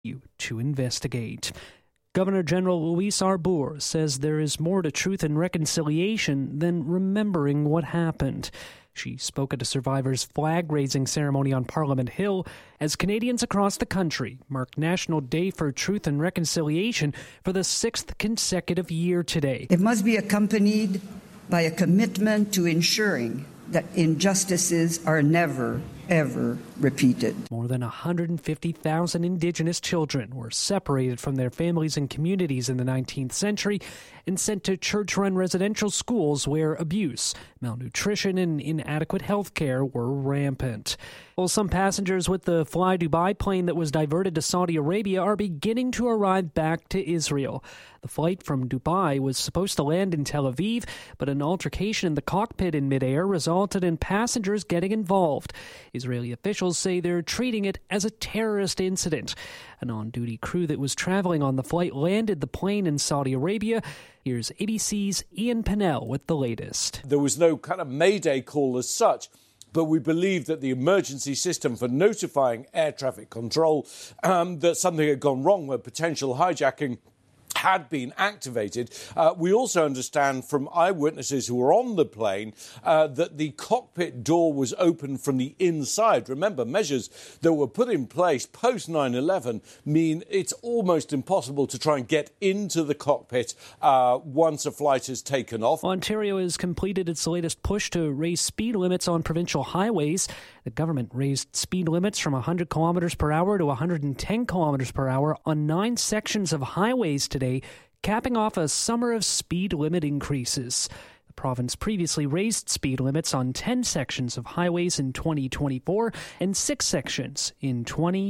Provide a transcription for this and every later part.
to investigate. Governor General Luis Arbour says there is more to truth and reconciliation than remembering what happened. She spoke at a survivors' flag-raising ceremony on Parliament Hill as Canadians across the country mark National Day for Truth and Reconciliation for the 6th consecutive year today. It must be accompanied by a commitment to ensuring that injustices are never, ever repeated. More than 150,000 Indigenous children were separated from their families and communities in the 19th century and sent to church-run residential schools where abuse, malnutrition, and inadequate health care were rampant. Well, some passengers with the Fly Dubai plane that was diverted to Saudi Arabia are beginning to arrive back to Israel. The flight from Dubai was supposed to land in Tel Aviv, but an altercation in the cockpit in midair resulted in passengers getting involved. Israeli officials say they're treating it as a terrorist incident. An on-duty crew that was traveling on the flight landed the plane in Saudi Arabia. Here's ABC's Ian Pennell with the latest. There was no kind of mayday call as such, but we believe that the emergency system for notifying air traffic control that something had gone wrong with potential hijacking had been activated. We also understand from eyewitnesses who were on the plane that the cockpit door was open from the inside. Remember, measures that were put in place post 9/11 mean it's almost impossible to try and get into the cockpit once a flight has taken off. Ontario has completed its latest push to raise speed limits on provincial highways. The government raised speed limits from 100 kilometers per hour to 110 kilometers per hour on 9 sections of highways today, capping off a summer of speed limit increases. The province previously raised speed limits on 10 sections of highways in 2024 and 6 sections in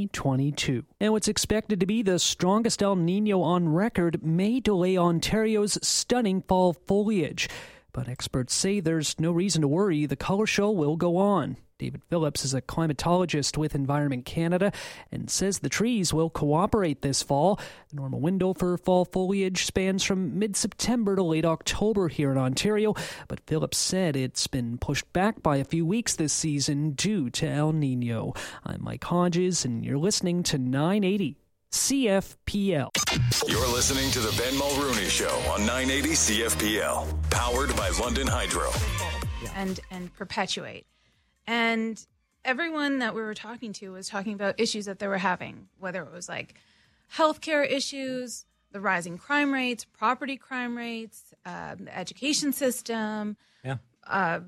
2022. And what's expected to be the strongest El Nino on record may delay Ontario's stunning fall foliage. But experts say there's no reason to worry. The color show will go on. David Phillips is a climatologist with Environment Canada and says the trees will cooperate this fall. The normal window for fall foliage spans from mid-September to late October here in Ontario, but Phillips said it's been pushed back by a few weeks this season due to El Nino. I'm Mike Hodges, and you're listening to 980 CFPL. You're listening to the Ben Mulrooney Show on 980 CFPL, powered by London Hydro. And perpetuate. And everyone that we were talking to was talking about issues that they were having, whether it was like healthcare issues, the rising crime rates, property crime rates, the education system, the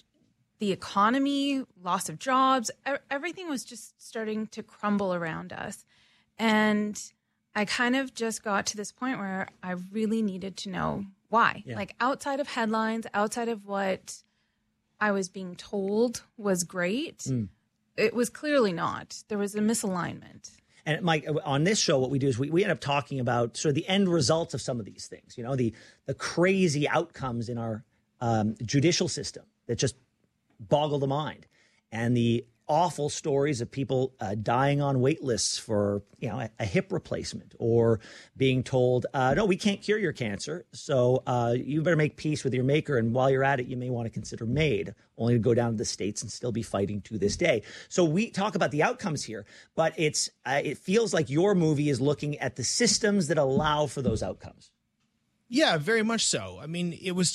economy, loss of jobs. Everything was just starting to crumble around us. And I kind of just got to this point where I really needed to know why. Yeah. Like outside of headlines, outside of what I was being told was great, it was clearly not. There was a misalignment. And Mike, on this show, what we do is we end up talking about sort of the end results of some of these things, you know, the crazy outcomes in our judicial system that just boggle the mind, and the awful stories of people dying on wait lists for, you know, a hip replacement, or being told, no, we can't cure your cancer, so you better make peace with your maker, and while you're at it, you may want to consider MAID, only to go down to the States and still be fighting to this day. So we talk about the outcomes here, but it feels like your movie is looking at the systems that allow for those outcomes. Yeah, very much so. I mean, it was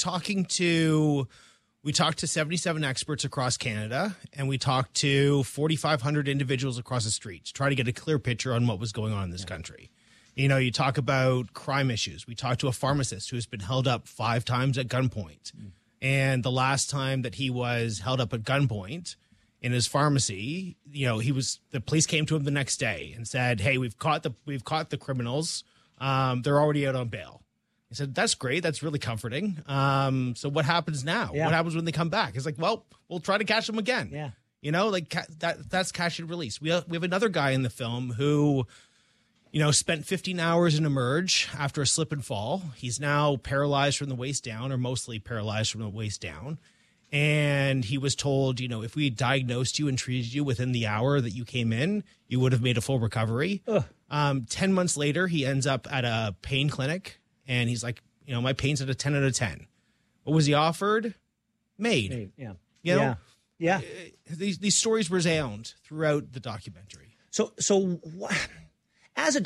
we talked to 77 experts across Canada, and we talked to 4,500 individuals across the street to try to get a clear picture on what was going on in this country. You know, you talk about crime issues. We talked to a pharmacist who has been held up 5 times at gunpoint. And the last time that he was held up at gunpoint in his pharmacy, you know, the police came to him the next day and said, "Hey, we've caught the criminals. They're already out on bail." He said, "That's great. That's really comforting. So what happens now? Yeah. What happens when they come back?" It's like, well, we'll try to catch them again. Yeah. You know, like that's catch and release. We have another guy in the film who, you know, spent 15 hours in Emerge after a slip and fall. He's now paralyzed from the waist down, or mostly paralyzed from the waist down. And he was told, you know, if we had diagnosed you and treated you within the hour that you came in, you would have made a full recovery. 10 months later, he ends up at a pain clinic. And he's like, you know, my pain's at a 10 out of 10. What was he offered? MAID. Yeah. You know? Yeah. These stories resound throughout the documentary. So as a